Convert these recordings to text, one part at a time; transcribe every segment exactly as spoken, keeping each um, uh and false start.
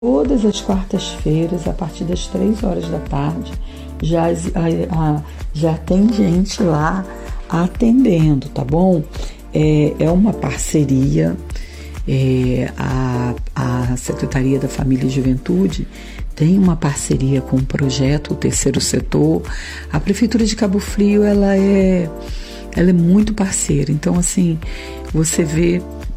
Todas as quartas-feiras, a partir das três horas da tarde, já, a, já tem gente lá atendendo, tá bom? É, é uma parceria, é, a, a Secretaria da Família e Juventude tem uma parceria com o projeto O Terceiro Setor. A Prefeitura de Cabo Frio, ela é, ela é muito parceira, então assim, você vê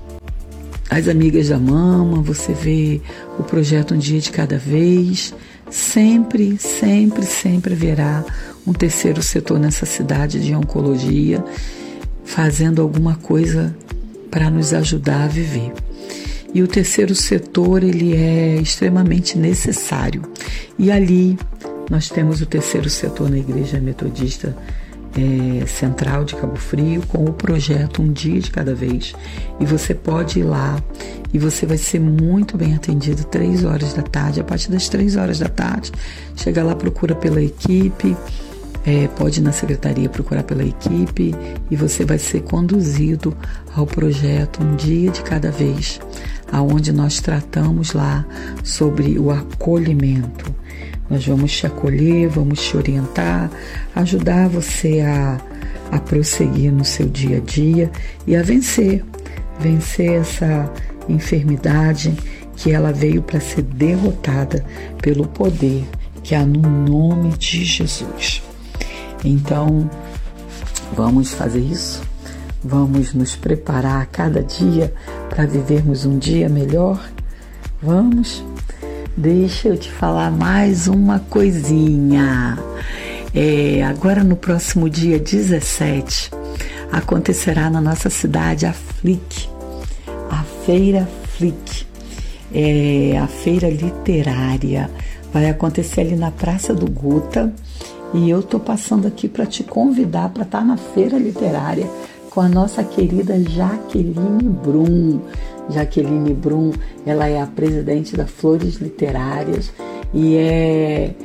as amigas da mama, você vê o projeto Um Dia de Cada Vez, sempre, sempre, sempre haverá um terceiro setor nessa cidade de oncologia, fazendo alguma coisa para nos ajudar a viver. E o terceiro setor, ele é extremamente necessário. E ali nós temos o terceiro setor na Igreja Metodista É, Central de Cabo Frio, com o projeto Um Dia de Cada Vez, e você pode ir lá e você vai ser muito bem atendido três horas da tarde. A partir das três horas da tarde, chega lá, procura pela equipe, é, pode ir na secretaria procurar pela equipe e você vai ser conduzido ao projeto Um Dia de Cada Vez, aonde nós tratamos lá sobre o acolhimento. Nós vamos te acolher, vamos te orientar, ajudar você a, a prosseguir no seu dia a dia e a vencer, vencer essa enfermidade que ela veio para ser derrotada pelo poder que há no nome de Jesus. Então, vamos fazer isso? Vamos nos preparar a cada dia para vivermos um dia melhor? Vamos? Deixa eu te falar mais uma coisinha. É, agora no próximo dia dezessete, acontecerá na nossa cidade a Flick, a Feira Flick, é, a feira literária. Vai acontecer ali na Praça do Guta e eu tô passando aqui para te convidar para estar na Feira Literária com a nossa querida Jaqueline Brum. Jaqueline Brum, ela é a presidente da Flores Literárias e é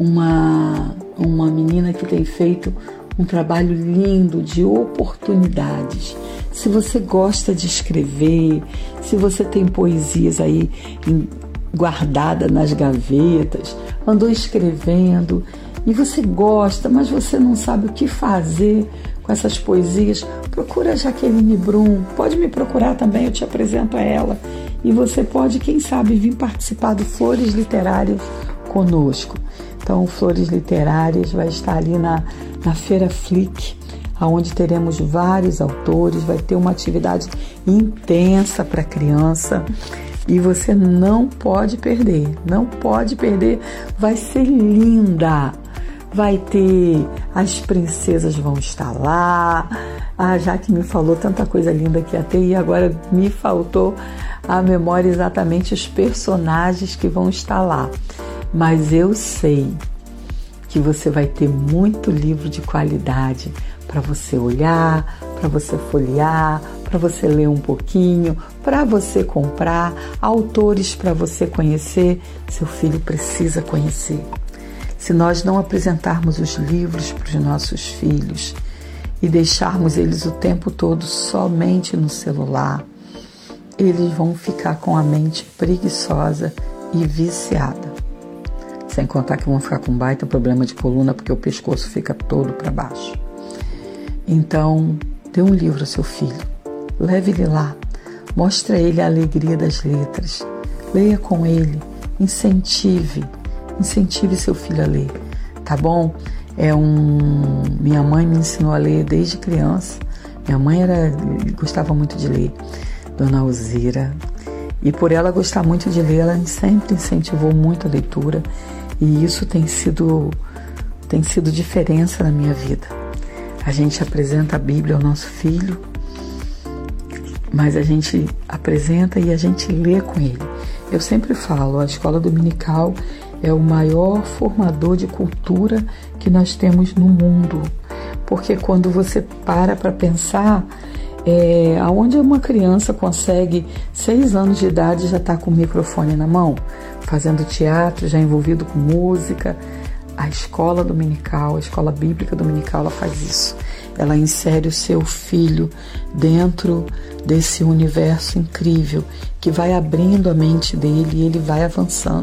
uma, uma menina que tem feito um trabalho lindo de oportunidades. Se você gosta de escrever, se você tem poesias aí em, guardada nas gavetas, andou escrevendo e você gosta, mas você não sabe o que fazer com essas poesias, procura a Jaqueline Brum, pode me procurar também, eu te apresento a ela. E você pode, quem sabe, vir participar do Flores Literárias conosco. Então, o Flores Literárias vai estar ali na, na Feira Flick, onde teremos vários autores, vai ter uma atividade intensa para criança e você não pode perder, não pode perder, vai ser linda. Vai ter, as princesas vão estar lá, a Jaque me falou tanta coisa linda que ia ter e agora me faltou a memória exatamente os personagens que vão estar lá. Mas eu sei que você vai ter muito livro de qualidade para você olhar, para você folhear, para você ler um pouquinho, para você comprar, autores para você conhecer, seu filho precisa conhecer. Se nós não apresentarmos os livros para os nossos filhos e deixarmos eles o tempo todo somente no celular, eles vão ficar com a mente preguiçosa e viciada. Sem contar que vão ficar com baita problema de coluna porque o pescoço fica todo para baixo. Então, dê um livro ao seu filho, leve ele lá, mostre a ele a alegria das letras, leia com ele, incentive, Incentive seu filho a ler, tá bom? É um... Minha mãe me ensinou a ler desde criança. Minha mãe era... gostava muito de ler, Dona Alzira. E por ela gostar muito de ler, ela sempre incentivou muito a leitura. E isso tem sido, tem sido diferença na minha vida. A gente apresenta a Bíblia ao nosso filho, mas a gente apresenta e a gente lê com ele. Eu sempre falo, a escola dominical é o maior formador de cultura que nós temos no mundo. Porque quando você para para pensar, é, aonde uma criança consegue, seis anos de idade, já está com o microfone na mão, fazendo teatro, já envolvido com música, A escola dominical, a escola bíblica dominical, ela faz isso. Ela insere o seu filho dentro desse universo incrível que vai abrindo a mente dele e ele vai avançando.